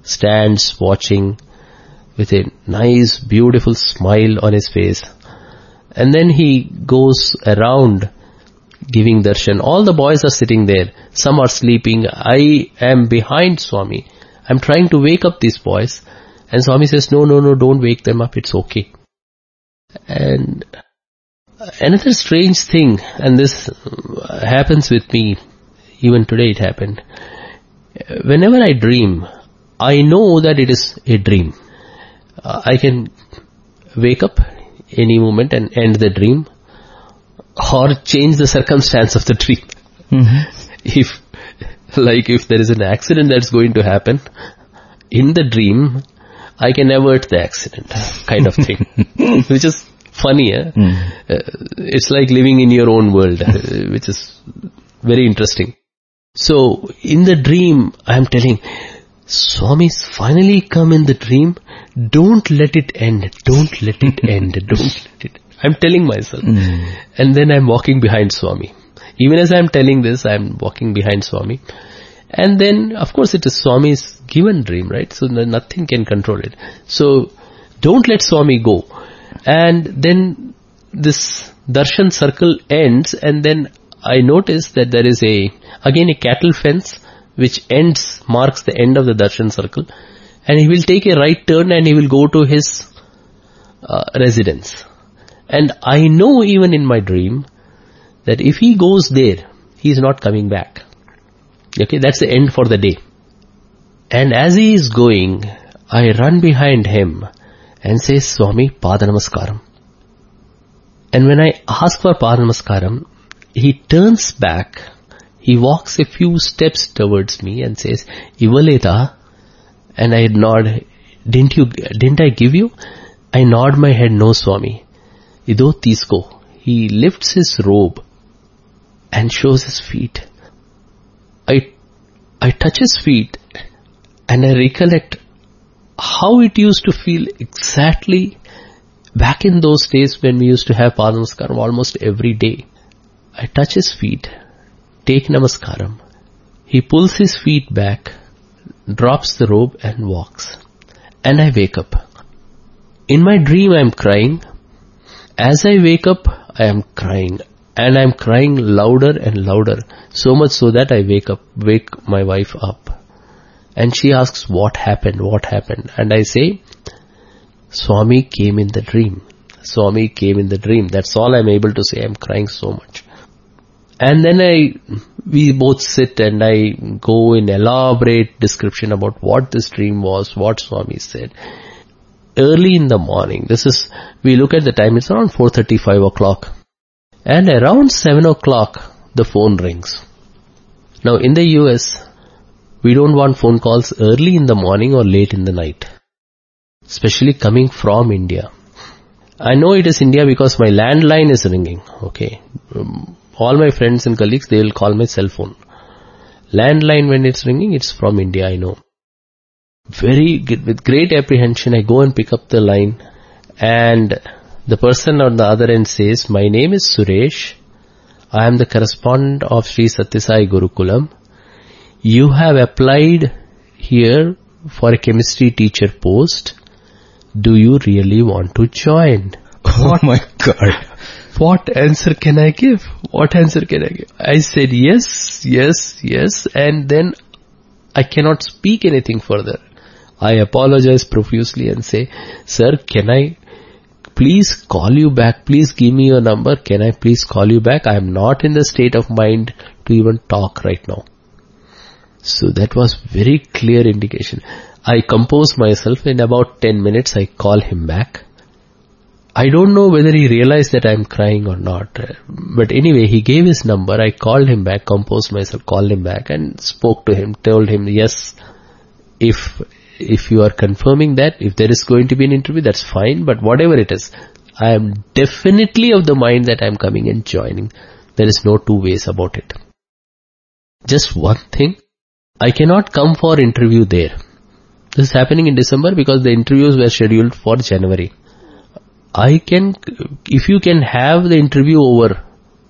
stands watching with a nice, beautiful smile on his face. And then he goes around giving darshan. All the boys are sitting there. Some are sleeping. I am behind Swami. I'm trying to wake up these boys. And Swami says, no, don't wake them up. It's okay. And another strange thing, and this happens with me, even today it happened. Whenever I dream, I know that it is a dream. I can wake up any moment and end the dream, or change the circumstance of the dream. If there is an accident that's going to happen, in the dream, I can avert the accident, kind of thing. Which is funny, eh? It's like living in your own world, which is very interesting. So, in the dream, I am telling, Swami's finally come in the dream. Don't let it end. Don't let it end. Don't let it. I'm telling myself. And then I'm walking behind Swami. Even as I'm telling this, I'm walking behind Swami. And then, of course, it is Swami's given dream, right? So nothing can control it. So, don't let Swami go. And then this darshan circle ends, and then I notice that there is again a cattle fence which marks the end of the darshan circle, and he will take a right turn and he will go to his residence. And I know even in my dream that if he goes there, he is not coming back. Okay, that's the end for the day. And as he is going, I run behind him and say, Swami, Pada Namaskaram. And when I ask for Pada Namaskaram, he turns back, he walks a few steps towards me and says, Ivaleta, and I nod, didn't I give you? I nod my head, no Swami. Ido tisko. He lifts his robe and shows his feet. I touch his feet and I recollect how it used to feel exactly back in those days when we used to have Pada Namaskaram almost every day. I touch his feet, take Namaskaram. He pulls his feet back, drops the robe and walks. And I wake up. In my dream I am crying. As I wake up, I am crying. And I am crying louder and louder. So much so that I wake my wife up. And she asks, what happened? And I say, Swami came in the dream. Swami came in the dream. That's all I'm able to say. I'm crying so much. And then we both sit and I go in elaborate description about what this dream was, what Swami said. Early in the morning, we look at the time, it's around 4:30, 5 o'clock. And around 7 o'clock, the phone rings. Now in the US, we don't want phone calls early in the morning or late in the night. Especially coming from India. I know it is India because my landline is ringing, okay. All my friends and colleagues, they will call my cell phone. Landline, when it's ringing, it's from India, I know. With great apprehension, I go and pick up the line, and the person on the other end says, my name is Suresh. I am the correspondent of Sri Sathya Sai Gurukulam. You have applied here for a chemistry teacher post. Do you really want to join? Oh my God. What answer can I give? I said yes, and then I cannot speak anything further. I apologize profusely and say, sir, can I please call you back? Please give me your number. Can I please call you back? I am not in the state of mind to even talk right now. So that was very clear indication. I compose myself. In about 10 minutes, I call him back. I don't know whether he realized that I'm crying or not. But anyway, he gave his number. I called him back, composed myself, called him back and spoke to him, told him, yes, if you are confirming that, if there is going to be an interview, that's fine. But whatever it is, I am definitely of the mind that I'm coming and joining. There is no two ways about it. Just one thing, I cannot come for interview there. This is happening in December because the interviews were scheduled for January. If you can have the interview over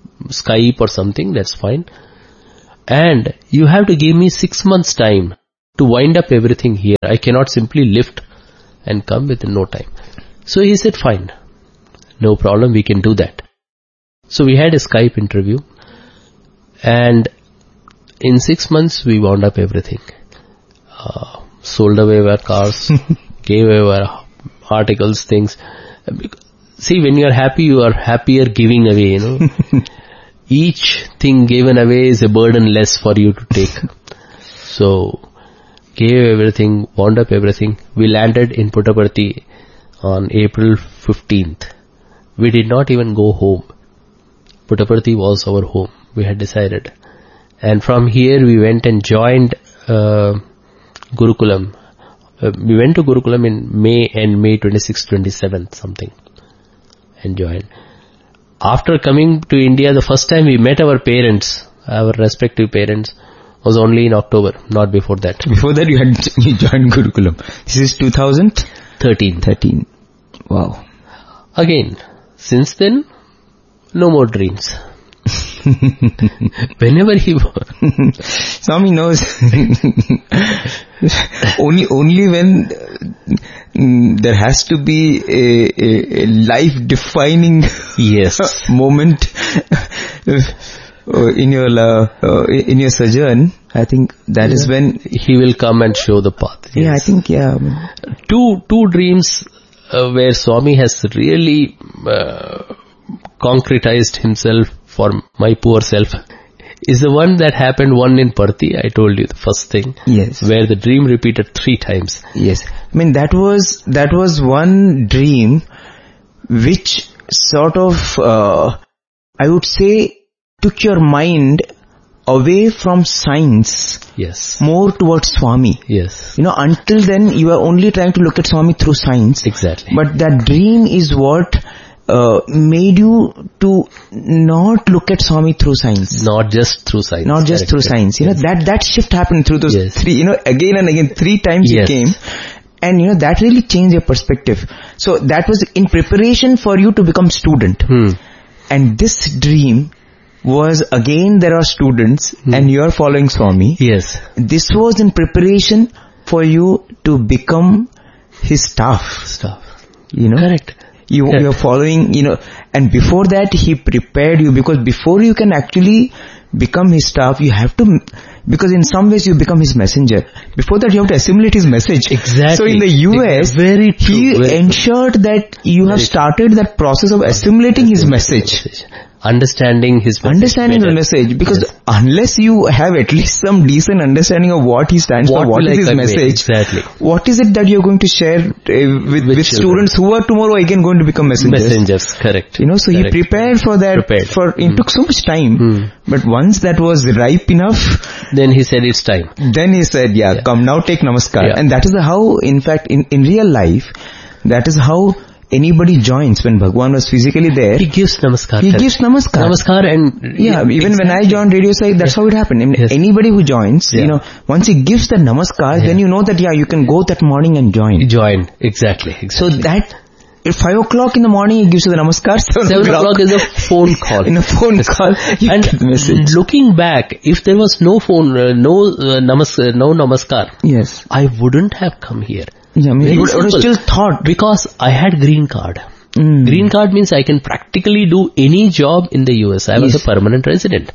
Skype or something, that's fine. And you have to give me 6 months time to wind up everything here. I cannot simply lift and come within no time. So he said, fine, no problem, we can do that. So we had a Skype interview, and in 6 months we wound up everything. Sold away our cars, gave away our articles, things. See, when you are happy, you are happier giving away, you know. Each thing given away is a burden less for you to take. So, gave everything, wound up everything. We landed in Puttaparthi on April 15th. We did not even go home. Puttaparthi was our home, we had decided. And from here we went and joined Gurukulam. We went to Gurukulam in May 26th, 27th, something, and joined. After coming to India, the first time we met our parents, our respective parents, was only in October, not before that. Before that you joined Gurukulam. This is 2013. Wow. Again, since then, no more dreams. Whenever he Swami knows only when there has to be a life-defining moment in your sojourn. I think that is when he will come and show the path. Yeah, I think two dreams where Swami has really concretized himself for my poor self is the one that happened, one in Parthi, I told you, the first thing. Yes. Where the dream repeated 3 times. Yes. I mean, that was one dream which sort of, I would say, took your mind away from science. Yes. More towards Swami. Yes. You know, until then you were only trying to look at Swami through science. Exactly. But that dream is what made you to not look at Swami through science. Not just through science. Not just through science. You know, that shift happened through those 3, you know, again and again, 3 times you came. And you know, that really changed your perspective. So that was in preparation for you to become student. And this dream was, again, there are students and you are following Swami. Yes. This was in preparation for you to become his staff. You know? Correct. You're following, you know, and before that he prepared you, because before you can actually become his staff, you have to, because in some ways you become his messenger. Before that you have to assimilate his message. Exactly. So in the US, he ensured that you have started that process of assimilating his message. Understanding his message. Understanding the message, because unless you have at least some decent understanding of what he stands for, what is his message, what is it that you're going to share with students who are tomorrow again going to become messengers. Correct. You know, so he prepared for that. It took so much time. But once that was ripe enough, then he said it's time. Then he said, come now, take namaskar. And that is how, in fact, in real life, that is how anybody joins. When Bhagwan was physically there, he gives namaskar. Namaskar, and even when I joined Radio Sai, that's how it happened. I mean, anybody who joins, you know, once he gives the namaskar, then you know that you can go that morning and join. Exactly. So that at 5 o'clock in the morning he gives you the namaskar. 7 o'clock is a phone call. In a phone call, you and get the message. Looking back, if there was no phone, no namaskar, I wouldn't have come here. Yeah, I mean, you would have still thought. Because I had green card. Green card means I can practically do any job in the US. I was a permanent resident.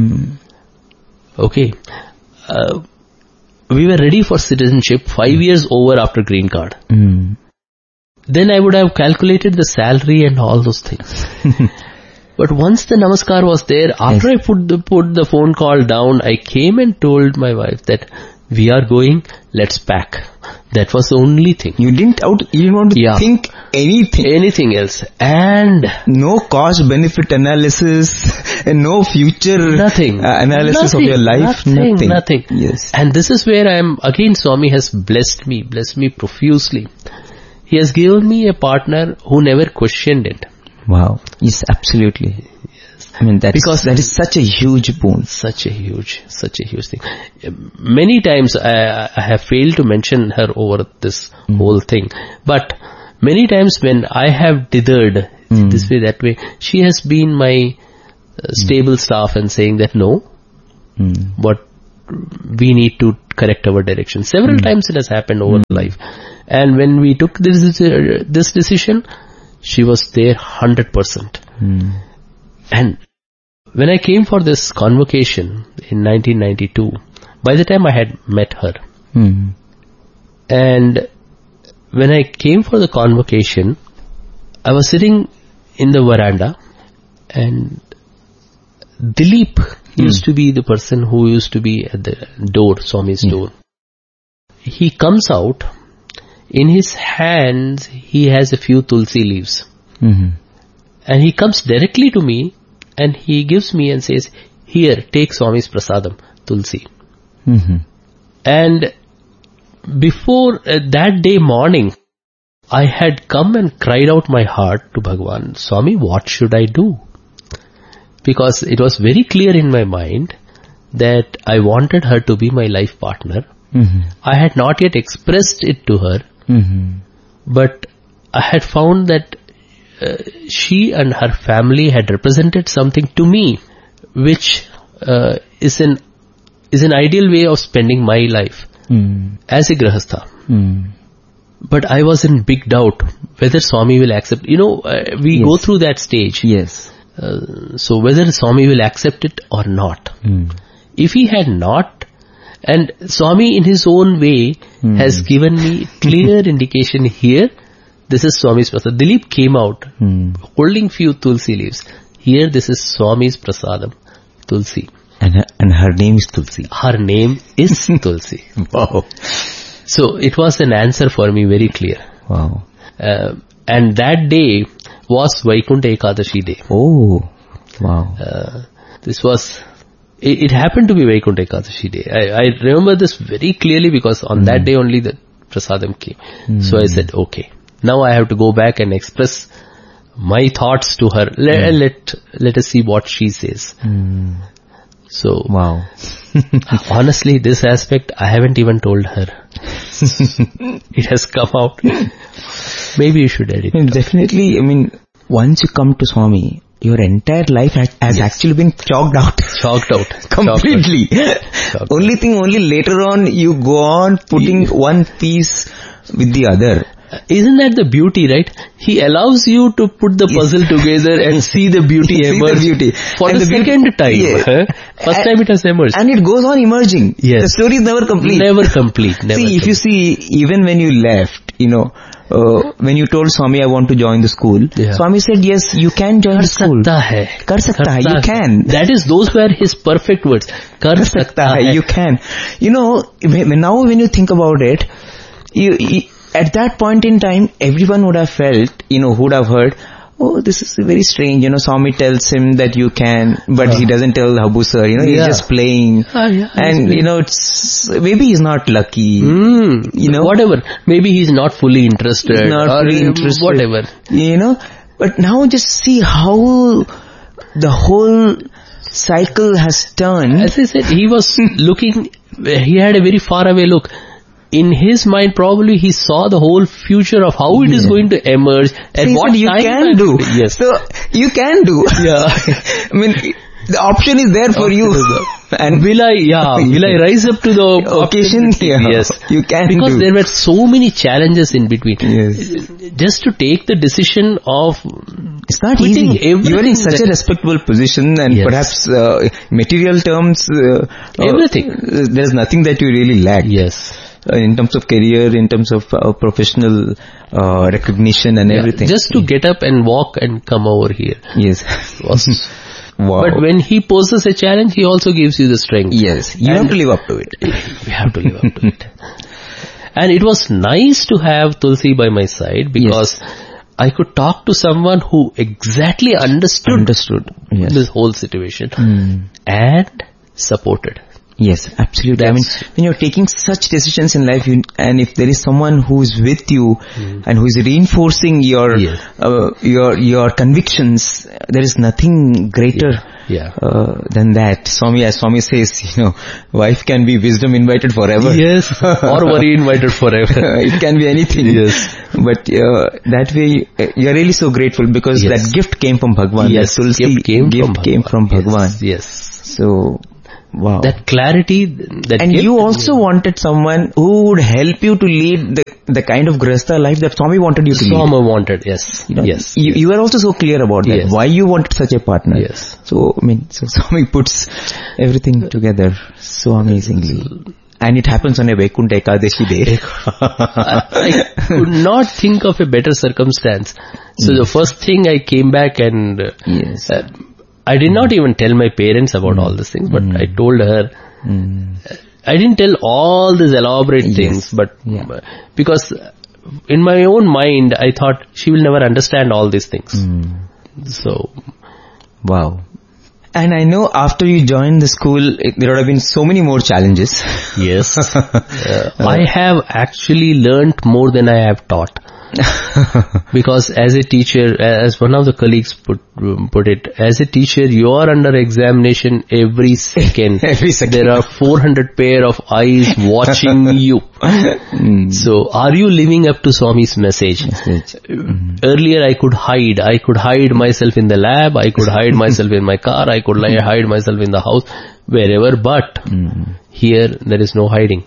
Okay. We were ready for citizenship 5 years over after green card. Then I would have calculated the salary and all those things. But once the namaskar was there, after I put the phone call down, I came and told my wife that we are going, let's pack. That was the only thing. You didn't want to think anything else. And no cost benefit analysis and no future analysis of your life. Nothing. Yes. And this is where Swami has blessed me profusely. He has given me a partner who never questioned it. Wow. Yes, absolutely. I mean, because that is such a huge boon. Such a huge thing. Many times I have failed to mention her over this whole thing. But many times when I have dithered this way, that way, she has been my stable staff and saying that no. But we need to correct our direction. Several times it has happened over life. And when we took this decision, she was there 100%. And when I came for this convocation in 1992, by the time I had met her, and when I came for the convocation, I was sitting in the veranda, and Dilip used to be the person who used to be at the door, Swami's door. He comes out, in his hands he has a few tulsi leaves. And he comes directly to me and he gives me and says, "Here, take Swami's prasadam, tulsi." And before that day morning, I had come and cried out my heart to Bhagwan, "Swami, what should I do?" Because it was very clear in my mind that I wanted her to be my life partner. I had not yet expressed it to her, but I had found that she and her family had represented something to me, which is an ideal way of spending my life as a grahastha. But I was in big doubt whether Swami will accept. We go through that stage. So whether Swami will accept it or not. If he had not, and Swami in his own way has given me clear indication here, this is Swami's prasadam. Dilip came out holding few tulsi leaves. Here, this is Swami's prasadam, tulsi. And her name is Tulsi. Her name is Tulsi. Wow. So it was an answer for me very clear. Wow. And that day was Vaikuntha Ekadashi day. Oh, wow. It happened to be Vaikuntha Ekadashi day. I remember this very clearly because on that day only the prasadam came. So I said, okay, now I have to go back and express my thoughts to her. Let us see what she says. So, wow. Honestly, this aspect I haven't even told her. It has come out. Maybe you should edit it. Definitely, once you come to Swami, your entire life has actually been chalked out. Completely. Only later on you go on putting one piece with the other. Isn't that the beauty, right? He allows you to put the puzzle together and see the beauty emerge. For and the second time. First time it has emerged. And it goes on emerging. Yes. The story is never complete. If you see, even when you left, when you told Swami, I want to join the school, Swami said, yes, you can join the school. Kar sakta hai. You can. That is, those were his perfect words. Kar sakta hai. You can. Now when you think about it, at that point in time, everyone would have felt, who would have heard, oh, this is very strange. Swami tells him that you can, but he doesn't tell Habu sir, he's just playing. And, it's, maybe he's not lucky. Whatever. Maybe he's not fully interested. Whatever. But now just see how the whole cycle has turned. As I said, he was looking, he had a very far away look. In his mind, probably he saw the whole future of how it is going to emerge and what you can do. Yes. So, you can do. Yeah. The option is there for you. And will I rise up to the occasion? Yes. You can because there were so many challenges in between. Yes. Just to take the decision of... It's not easy. You are in such a respectable position and perhaps material terms... everything. There's nothing that you really lack. Yes. In terms of career, in terms of professional recognition and everything. Just to get up and walk and come over here. Yes. Wow. But when he poses a challenge, he also gives you the strength. Yes. You have to live up to it. We have to live up to it. And it was nice to have Tulsi by my side because I could talk to someone who exactly understood this whole situation and supported. Yes, absolutely. When you're taking such decisions in life, and if there is someone who is with you and who is reinforcing your convictions, there is nothing greater than that. As Swami says, wife can be wisdom invited forever. Yes, or worry invited forever. It can be anything. Yes. But that way, you're really so grateful because that gift came from Bhagwan. Yes, that Tulsi gift came from Bhagwan. Yes. So... Wow. That clarity. That and you also wanted someone who would help you to lead the kind of Grihastha life that Swami wanted you to lead. Swami wanted, yes. Yes. You were also so clear about that. Yes. Why you wanted such a partner. Yes. So, so Swami puts everything together so amazingly. And it happens on a Vaikuntha Ekadashi day. I could not think of a better circumstance. So the first thing I came back and I did not even tell my parents about all these things, but I told her. I didn't tell all these elaborate things, but because in my own mind I thought she will never understand all these things. So, wow. And I know after you joined the school, there would have been so many more challenges. Yes. I have actually learnt more than I have taught. Because as a teacher, as one of the colleagues put it, as a teacher, you are under examination every second. Every second. There are 400 pair of eyes watching you. So, are you living up to Swami's message? Earlier I could hide. I could hide myself in the lab. I could hide myself in my car. I could hide myself in the house, wherever. But here there is no hiding.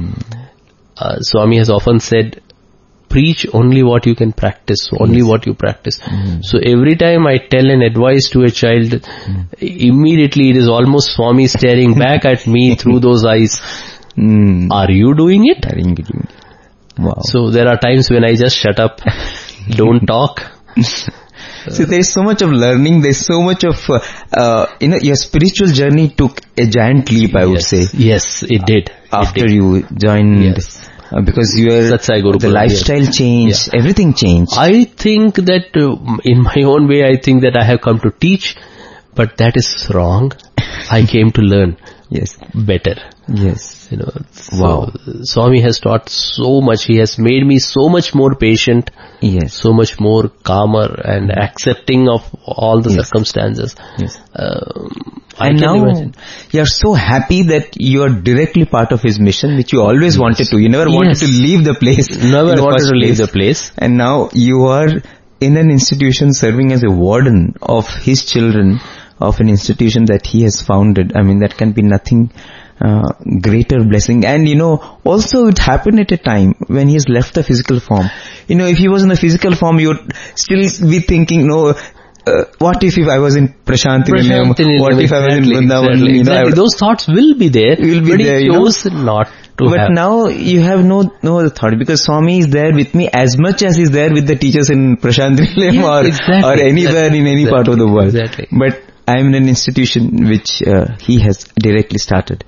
Swami has often said, preach only what you can practice, only what you practice. So every time I tell an advice to a child, immediately it is almost Swami staring back at me through those eyes. Are you doing it? Wow. So there are times when I just shut up, don't talk. So there is so much of learning, there is so much of, your spiritual journey took a giant leap, I would say. Yes, it did. After you joined. Because the lifestyle changed, everything changed. I think that in my own way, I think that I have come to teach, but that is wrong. I came to learn better. Yes. Wow. Swami has taught so much. He has made me so much more patient. Yes. So much more calmer and accepting of all the circumstances. Yes. And now you are so happy that you are directly part of his mission, which you always wanted to. You never wanted to leave the place. Never wanted to leave the place. And now you are in an institution serving as a warden of his children, of an institution that he has founded. I mean, that can be nothing greater blessing. And also it happened at a time when he has left the physical form. If he was in the physical form, you would still be thinking, what if I was in Prashant Nilayam? What if I was in Vrindavan? Exactly. Those thoughts will be there, but he chose not to have. But now you have no other thought, because Swami is there with me as much as he's there with the teachers in Prashant Nilayam or anywhere in any part of the world. Exactly. But I am in an institution which he has directly started.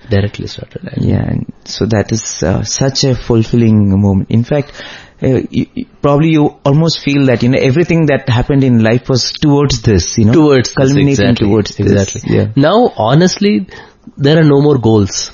And so that is such a fulfilling moment. In fact, probably you almost feel that everything that happened in life was towards this, towards culminating towards this. Now, honestly, there are no more goals.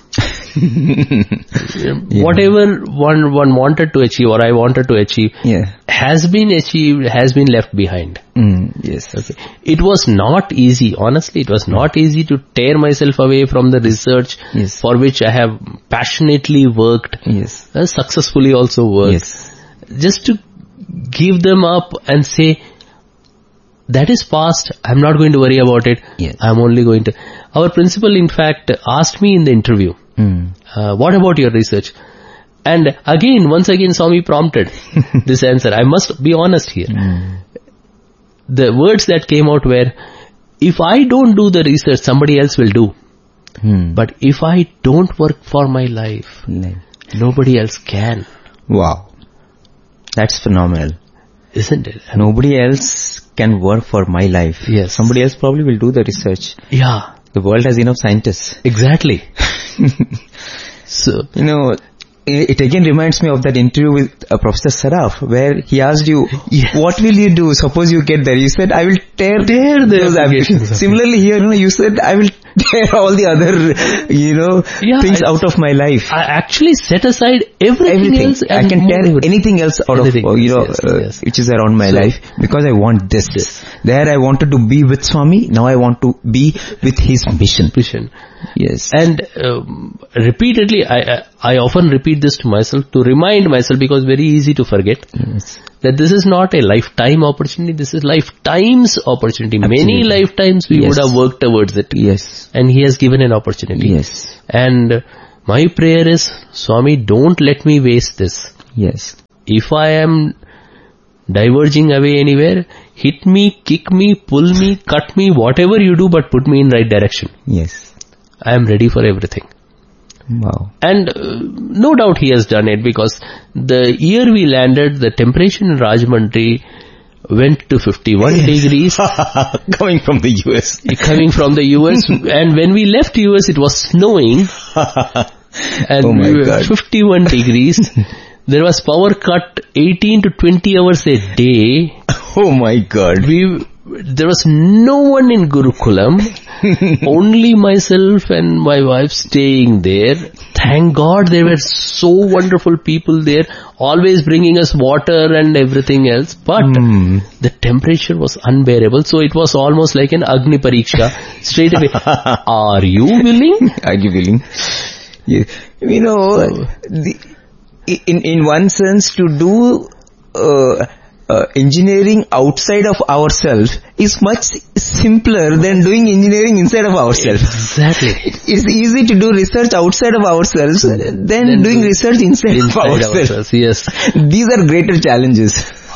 Whatever one wanted to achieve, or I wanted to achieve, has been achieved, has been left behind. It was not easy, honestly, it was not easy to tear myself away from the research for which I have passionately worked, successfully also worked. Just to give them up and say, that is past, I'm not going to worry about it, I'm only going to... Our principal, in fact, asked me in the interview, what about your research? And once again, Swami prompted this answer. I must be honest here. The words that came out were, if I don't do the research, somebody else will do. But if I don't work for my life, nobody else can. Wow. That's phenomenal. Isn't it? Nobody else can work for my life. Somebody else probably will do the research. The world has enough scientists. Exactly. So, it again reminds me of that interview with Professor Saraf, where he asked you, what will you do? Suppose you get there. You said, I will tear those applications. Similarly here, you said, I will tear all the other, things out of my life. I actually set aside everything else. I can tear anything else out of, which is around my life, because I want this. There I wanted to be with Swami, now I want to be with his mission. Yes. And repeatedly, I often repeat this to myself to remind myself, because very easy to forget, that this is not a lifetime opportunity, this is lifetime's opportunity. Absolutely. Many lifetimes we would have worked towards it. Yes. And He has given an opportunity. Yes. And my prayer is, Swami, don't let me waste this. Yes. If I am diverging away anywhere, hit me, kick me, pull me, cut me, whatever you do, but put me in right direction. Yes. I am ready for everything. Wow. And no doubt He has done it, because the year we landed, the temperature in Rajahmundry went to 51 degrees. Coming from the US. Coming from the US. And when we left US, it was snowing. And oh my we were God. 51 degrees. There was power cut 18 to 20 hours a day. Oh my God. There was no one in Gurukulam, only myself and my wife staying there. Thank God there were so wonderful people there, always bringing us water and everything else. But the temperature was unbearable, so it was almost like an Agni Pariksha. Straight away, are you willing? Are you willing? Yeah. You know, in one sense, to do engineering outside of ourselves is much simpler than doing engineering inside of ourselves. Exactly. It's easy to do research outside of ourselves than doing research inside of ourselves. Yes. These are greater challenges.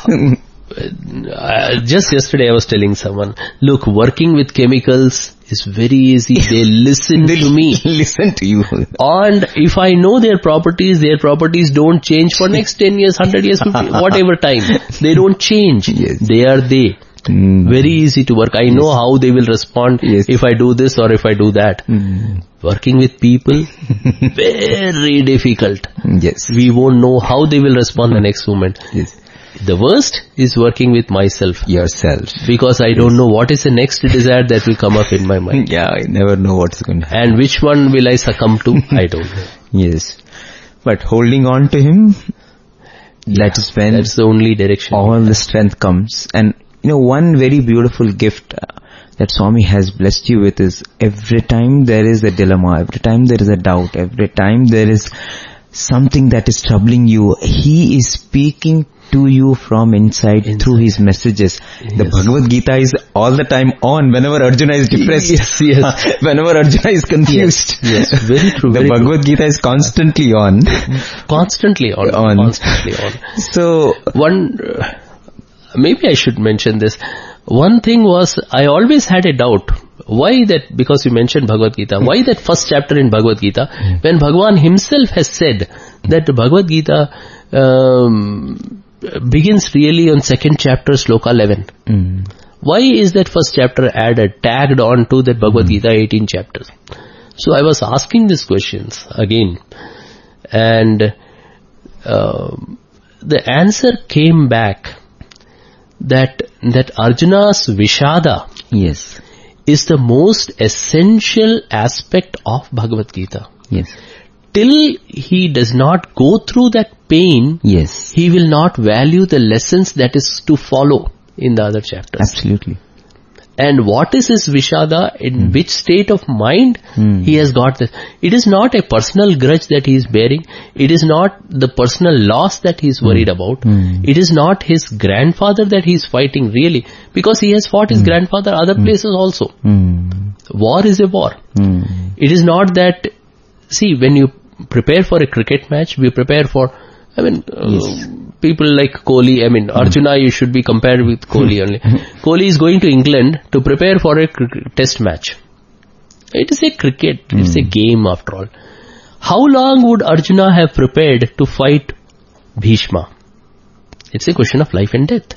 Just yesterday I was telling someone, look, working with chemicals is very easy. They listen to me. Listen to you. And if I know their properties don't change for next 10 years, 100 years, 50, whatever time. They don't change. Yes. They are they. Very easy to work. I know how they will respond if I do this or if I do that. Working with people, very difficult. Yes. We won't know how they will respond the next moment. Yes. The worst is working with myself. Yourself. Because I don't know what is the next desire that will come up in my mind. Yeah, I never know what's going to happen. And which one will I succumb to? I don't know. Yes. But holding on to Him, that's when that's the only direction. All the strength comes. And you know, one very beautiful gift that Swami has blessed you with is every time there is a dilemma, every time there is a doubt, every time there is something that is troubling you, He is speaking to you from inside through His messages. Yes. The Bhagavad Gita is all the time on whenever Arjuna is depressed. Yes. Whenever Arjuna is confused. Yes, very true. The Bhagavad Gita is constantly on. Constantly on. Constantly on. So, maybe I should mention this. One thing was, I always had a doubt. Why that, because you mentioned Bhagavad Gita, why that first chapter in Bhagavad Gita, when Bhagavan Himself has said that the Bhagavad Gita begins really on second chapter, sloka 11. Why is that first chapter tagged on to that Bhagavad Gita 18 chapters? So I was asking these questions again, and the answer came back that Arjuna's Vishada is the most essential aspect of Bhagavad Gita. Yes. Till he does not go through that pain, he will not value the lessons that is to follow in the other chapters. Absolutely. And what is his Vishada? In which state of mind he has got this? It is not a personal grudge that he is bearing. It is not the personal loss that he is worried about. It is not his grandfather that he is fighting really. Because he has fought his grandfather other places also. War is a war. It is not that, see, when you prepare for a cricket match, we prepare for, people like Kohli, Arjuna, you should be compared with Kohli only. Kohli is going to England to prepare for a test match. It is a cricket, it's a game after all. How long would Arjuna have prepared to fight Bhishma? It's a question of life and death.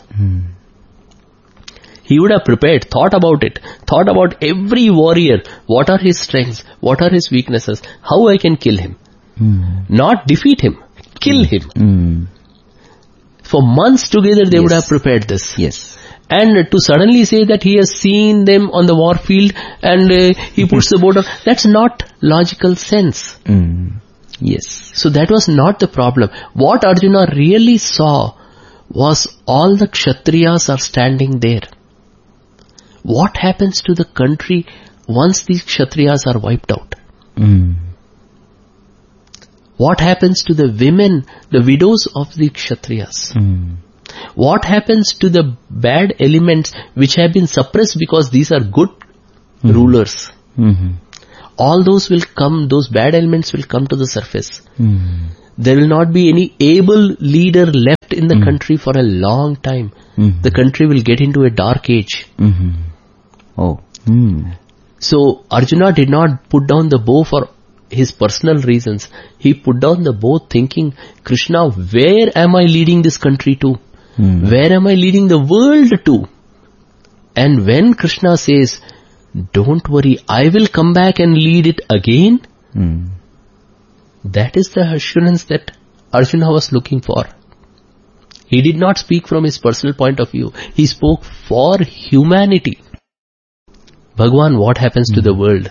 He would have prepared, thought about it, thought about every warrior, what are his strengths, what are his weaknesses, how I can kill him. Not defeat him, kill him. For months together they would have prepared this. And to suddenly say that he has seen them on the war field and he puts the boat on, that's not logical sense. So that was not the problem. What Arjuna really saw was all the Kshatriyas are standing there. What happens to the country once these Kshatriyas are wiped out? What happens to the women, the widows of the Kshatriyas? What happens to the bad elements which have been suppressed because these are good rulers? All those will come, those bad elements will come to the surface. There will not be any able leader left in the country for a long time. The country will get into a dark age. So Arjuna did not put down the bow for his personal reasons. He put down the bow thinking, Krishna, where am I leading this country to? Where am I leading the world to? And when Krishna says, don't worry, I will come back and lead it again, that is the assurance that Arjuna was looking for. He did not speak from his personal point of view. He spoke for humanity. Bhagwan, what happens to the world?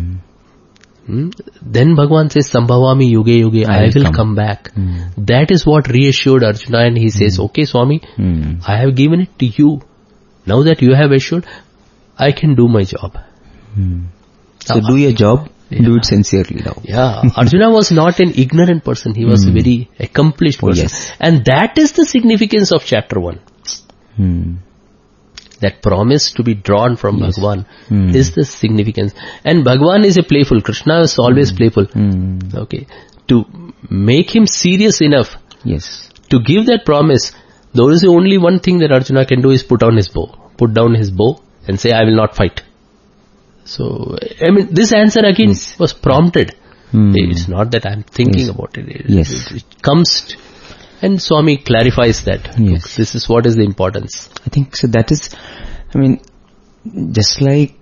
Then Bhagwan says, Sambhavami yuge yuge, I will come back. That is what reassured Arjuna, and he says, okay Swami, I have given it to you. Now that you have assured, I can do my job. So do your job, do it sincerely now. Yeah, Arjuna was not an ignorant person, he was a very accomplished person. And that is the significance of chapter 1. That promise to be drawn from Bhagwan is the significance. And Bhagwan is a playful, Krishna is always playful. Okay, to make him serious enough to give that promise, there is only one thing that Arjuna can do is put down his bow and say, I will not fight. So, I mean, this answer again was prompted. It's not that I'm thinking about it. It comes, and Swami clarifies that. Look, this is what is the importance. I think so. That is, I mean, just like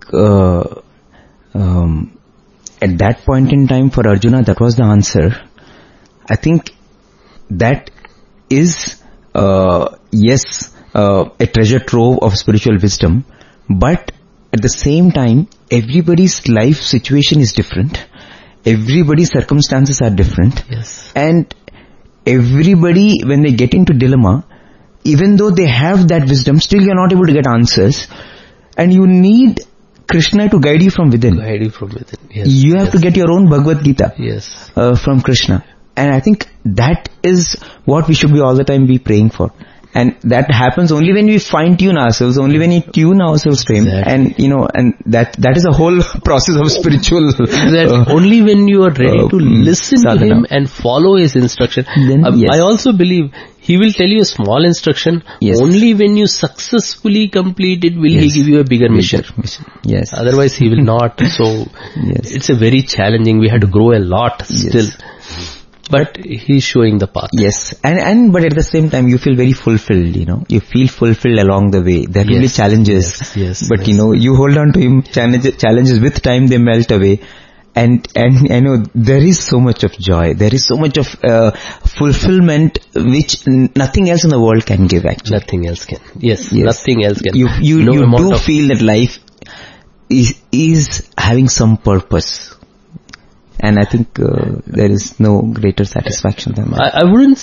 at that point in time for Arjuna, that was the answer. I think that is, a treasure trove of spiritual wisdom, but at the same time, everybody's life situation is different. Everybody's circumstances are different. And everybody, when they get into dilemma, even though they have that wisdom, still you're not able to get answers. And you need Krishna to guide you from within. You have to get your own Bhagavad Gita from Krishna. And I think that is what we should be all the time be praying for. And that happens only when we fine-tune ourselves, only when we tune ourselves to Him. And, and that is a whole process of spiritual... only when you are ready to listen to Him and follow His instruction. I also believe He will tell you a small instruction. Only when you successfully complete it will He give you a bigger mission. Otherwise He will not. So it's a very challenging. We have to grow a lot still. But He's showing the path. And but at the same time you feel very fulfilled, You feel fulfilled along the way. There will be challenges. But you hold on to Him, challenges with time they melt away. And I know there is so much of joy. There is so much of fulfillment which nothing else in the world can give actually. Nothing else can. Nothing else can. You do feel that life is having some purpose. And I think there is no greater satisfaction than that. I wouldn't...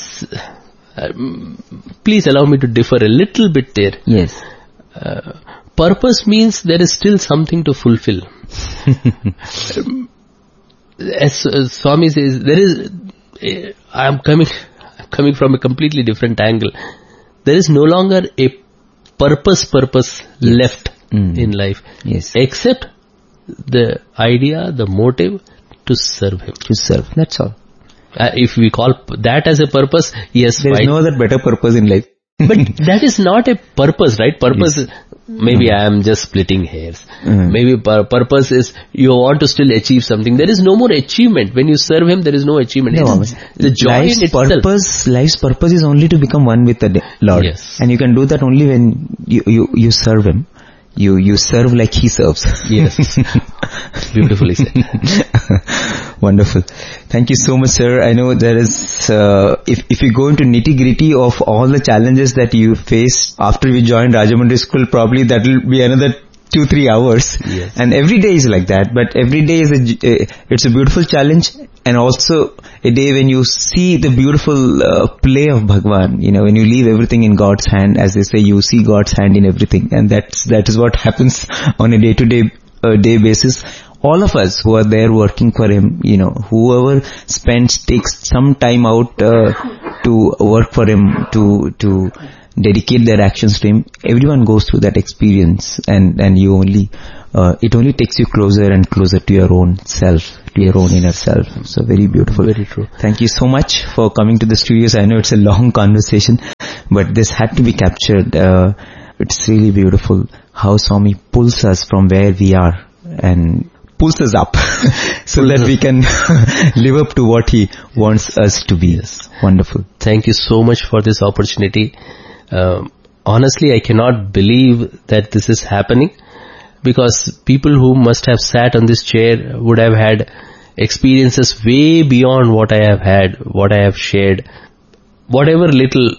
please allow me to differ a little bit there. Purpose means there is still something to fulfill. As Swami says, I am coming from a completely different angle. There is no longer a purpose left in life. Except the idea, the motive, to serve Him. That's all. If we call that as a purpose, there is no other better purpose in life. But that is not a purpose, right? Purpose is, maybe I am just splitting hairs. Maybe purpose is you want to still achieve something. There is no more achievement. When you serve Him, there is no achievement. The joy in itself. Life's purpose is only to become one with the Lord. And you can do that only when you serve Him. You serve like He serves. Beautifully said. Wonderful. Thank you so much, sir. I know there is, if you go into nitty-gritty of all the challenges that you faced after we joined Rajamundry School, probably that will be another 2-3 hours. And every day is like that, but every day is it's a beautiful challenge, and also a day when you see the beautiful play of Bhagwan. When you leave everything in God's hand, as they say, you see God's hand in everything, and that is what happens on a day-to-day day basis. All of us who are there working for him, whoever takes some time out to work for him, to dedicate their actions to him, everyone goes through that experience, and you only, it only takes you closer and closer to your own self, to your own inner self. So very beautiful. Very true. Thank you so much for coming to the studios. I know it's a long conversation, but this had to be captured. It's really beautiful how Swami pulls us from where we are and pulls us up so that we can live up to what he wants us to be. Yes. Wonderful. Thank you so much for this opportunity. Honestly, I cannot believe that this is happening, because people who must have sat on this chair would have had experiences way beyond what I have had, what I have shared. Whatever little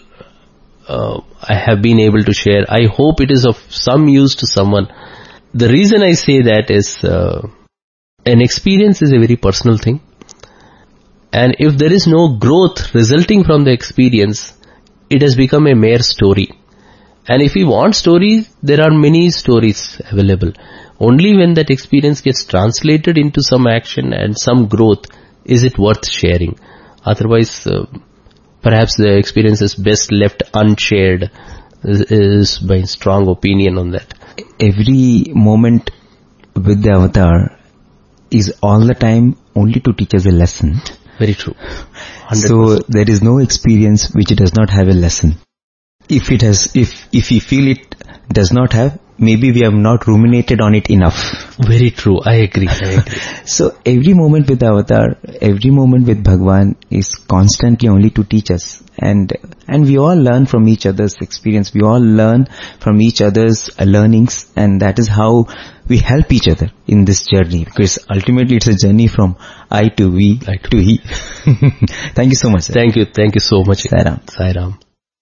I have been able to share, I hope it is of some use to someone. The reason I say that is, an experience is a very personal thing, and if there is no growth resulting from the experience, it has become a mere story. And if we want stories, there are many stories available. Only when that experience gets translated into some action and some growth is it worth sharing. Otherwise, perhaps the experience is best left unshared, is my strong opinion on that. Every moment with the avatar is all the time only to teach us a lesson. Very true. 100%. So there is no experience which does not have a lesson. If it has, if we feel it does not have, maybe we have not ruminated on it enough. Very true. I agree. So every moment with Avatar, every moment with Bhagwan is constantly only to teach us. And we all learn from each other's experience. We all learn from each other's learnings, and that is how we help each other in this journey, because ultimately it's a journey from I to we to he. Thank you so much, sir. Thank you so much. Sai Ram. Sai Ram.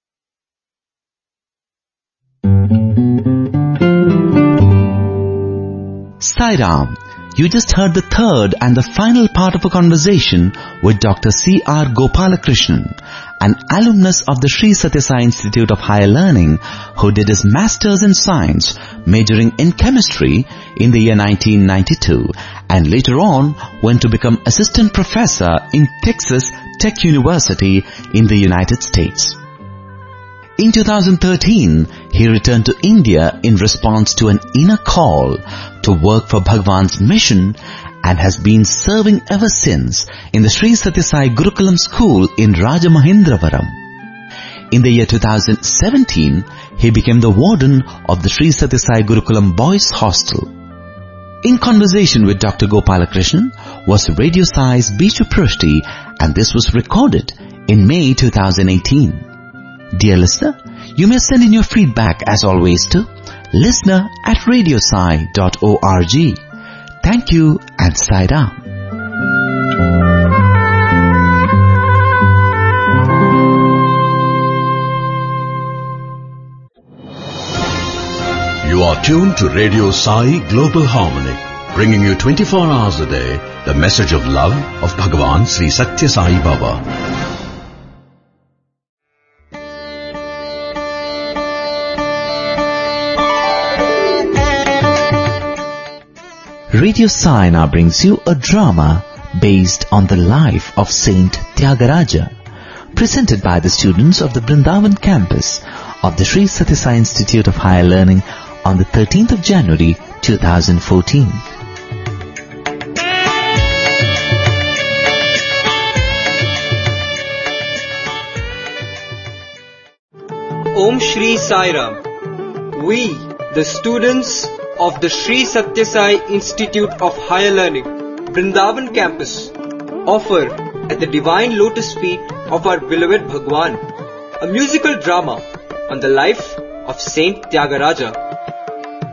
Sai Ram. You just heard the third and the final part of a conversation with Dr. C.R. Gopalakrishnan, an alumnus of the Sri Sathya Sai Institute of Higher Learning, who did his Masters in Science, majoring in Chemistry in the year 1992, and later on went to become Assistant Professor in Texas Tech University in the United States. In 2013, he returned to India in response to an inner call to work for Bhagwan's mission, and has been serving ever since in the Sri Sathya Sai Gurukulam School in Rajamahendravaram. In the year 2017, he became the warden of the Sri Sathya Sai Gurukulam Boys Hostel. In conversation with Dr. Gopalakrishnan was Radio Sai's Bishu Prushti, and this was recorded in May 2018. Dear listener, you may send in your feedback as always to listener@radiosai.org. Thank you and Sai Ram. You are tuned to Radio Sai Global Harmony, bringing you 24 hours a day the message of love of Bhagavan Sri Sathya Sai Baba. Radio Sai now brings you a drama based on the life of Saint Tyagaraja, presented by the students of the Vrindavan campus of the Sri Sathya Sai Institute of Higher Learning on the 13th of January 2014. Om Shri Sai Ram. We, the students of the Sri Sathya Sai Institute of Higher Learning, Vrindavan campus, offer at the Divine Lotus Feet of our beloved Bhagwan a musical drama on the life of Saint Tyagaraja.